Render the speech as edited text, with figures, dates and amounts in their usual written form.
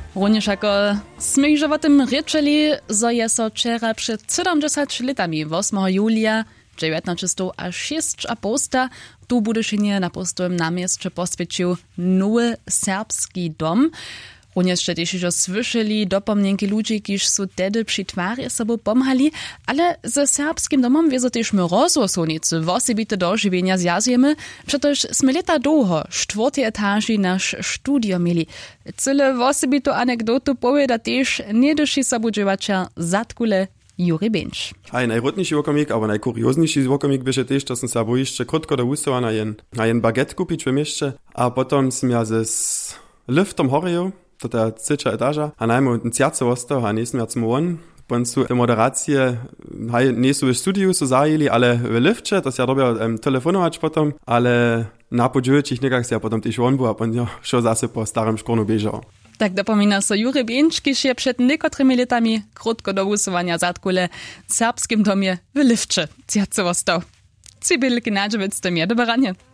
Również jako smyjże o tym ryczeli, zo je so wczera przed 70 latami 8 julia 1906 tu Budyšinie na postojom namieście posvědčil nowy serbski dom. Również też już słyszeli dopomnienki ludzi, kiż su tedy przy twarzy sobą pomhali, ale ze serbskim domom wiezo też my rozrosunicy w osobite dożywienia zjazjemy, przetoż sme leta długo, 4. etaži nasz studio mieli. Cyle w osobitą anegdotu powieda też niedyszy sobudżywacza Zatkule Juri Benč. A najrotniejszy łokomik, aber najkuriozniejszy łokomik byše też, to sam sabo jeszcze krótko do usowa na jen baguette kupić w mieście, a potem sam ja ze liftom horeju, to ta 3. etaża, a najmu cjace ostał, a nisem ja zum on. Poncu te moderacje, nie są w studiu, so zajeli, ale w lifcie, to się robią telefonować potem, ale na podźwięcich niekak się potem też on był, a potem się zase po starym szkornu bieżał. Tak dopomina so Juri Benč, kiž je przed niekotrymi latami krótko do usuwania Zatkule w serbskim domie w lifcie zjace ostał. Cybylki nadżewiec to mnie do baranie.